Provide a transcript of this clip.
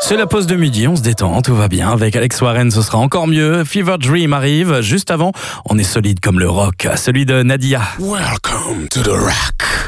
C'est la pause de midi, on se détend, tout va bien. Avec Alex Warren, ce sera encore mieux. Fever Dream arrive. Juste avant, on est solide comme le rock, celui de Nadia. Welcome to the rock.